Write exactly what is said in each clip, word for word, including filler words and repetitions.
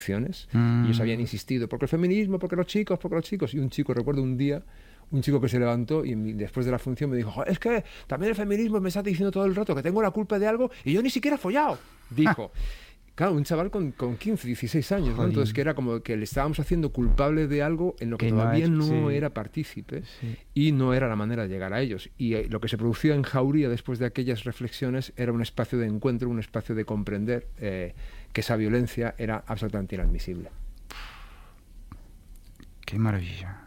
Mm. Y ellos habían insistido, porque el feminismo, porque los chicos, porque los chicos. Y un chico, recuerdo un día, un chico que se levantó y después de la función me dijo, es que también el feminismo me está diciendo todo el rato que tengo la culpa de algo y yo ni siquiera he follado, dijo. Claro, un chaval con, con quince, dieciséis años, ¿no? Entonces que era como que le estábamos haciendo culpable de algo en lo que, que todavía no, hecho, no sí. era partícipe, sí. y no era la manera de llegar a ellos. Y eh, lo que se producía en Jauría después de aquellas reflexiones era un espacio de encuentro, un espacio de comprender eh, que esa violencia era absolutamente inadmisible. Qué maravilla.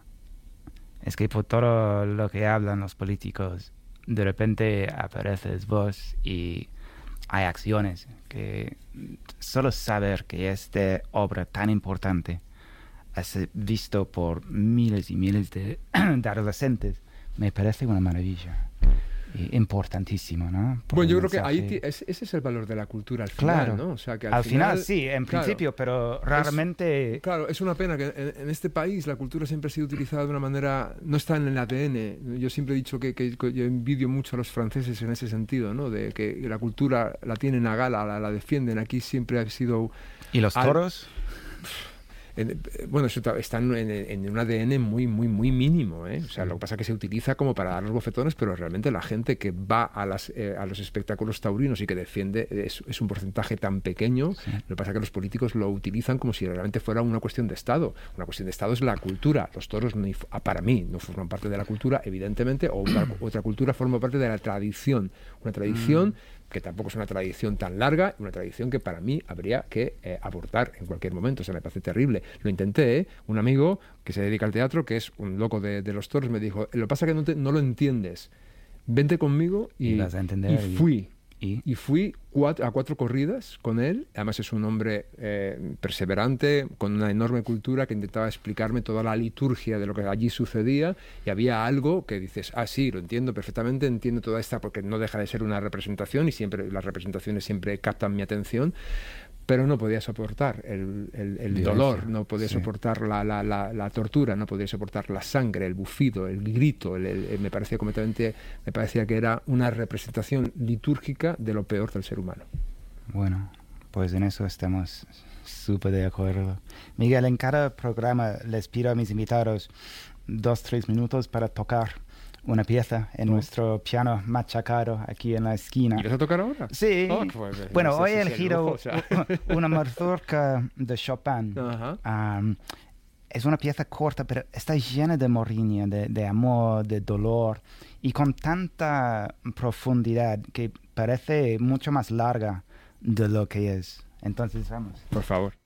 Es que por todo lo que hablan los políticos, de repente apareces vos y hay acciones que solo saber que esta obra tan importante es visto por miles y miles de, de adolescentes me parece una maravilla. Importantísimo, ¿no? Por bueno, yo creo que ahí ese es el valor de la cultura al final, claro. ¿no? O sea, que al, al final, final sí, en claro, principio, pero raramente... Es, claro, es una pena que en, en este país la cultura siempre ha sido utilizada de una manera... No está en el A D N. Yo siempre he dicho que, que, que yo envidio mucho a los franceses en ese sentido, ¿no? De que la cultura la tienen a gala, la, la defienden. Aquí siempre ha sido... ¿Y los toros? Al... En, bueno, eso está en, en, en un A D N muy, muy, muy mínimo, ¿eh? O sea, sí. Lo que pasa es que se utiliza como para dar los bofetones, pero realmente la gente que va a, las, eh, a los espectáculos taurinos y que defiende es, es un porcentaje tan pequeño. Sí. Lo que pasa es que los políticos lo utilizan como si realmente fuera una cuestión de Estado. Una cuestión de Estado es la cultura. Los toros, no, para mí, no forman parte de la cultura, evidentemente, o una, otra cultura forma parte de la tradición. Una tradición... Mm. que tampoco es una tradición tan larga, una tradición que para mí habría que eh, abortar en cualquier momento. O sea, me parece terrible. Lo intenté, ¿eh? Un amigo que se dedica al teatro, que es un loco de, de los toros, me dijo, lo que pasa es que no, te, no lo entiendes. Vente conmigo y, y, vas a entender, y fui. ¿Y? Y fui cuatro, a cuatro corridas con él. Además es un hombre eh, perseverante, con una enorme cultura, que intentaba explicarme toda la liturgia de lo que allí sucedía, y había algo que dices, ah, sí, lo entiendo perfectamente, entiendo toda esta, porque no deja de ser una representación, y siempre las representaciones siempre captan mi atención, pero no podía soportar el, el, el dolor, no podía sí. soportar la, la, la, la tortura, no podía soportar la sangre, el bufido, el grito. El, el, el, me parecía completamente, me parecía que era una representación litúrgica de lo peor del ser humano. Bueno, pues en eso estamos súper de acuerdo. Miguel, en cada programa les pido a mis invitados dos, tres minutos para tocar una pieza en oh. nuestro piano machacado aquí en la esquina. ¿Quieres a tocar ahora? Sí. Oh, pues, bueno, no sé hoy si he elegido lujo, o sea. una mazurka de Chopin. Uh-huh. Um, es una pieza corta, pero está llena de morriña, de, de amor, de dolor, y con tanta profundidad que parece mucho más larga de lo que es. Entonces, vamos. Por favor.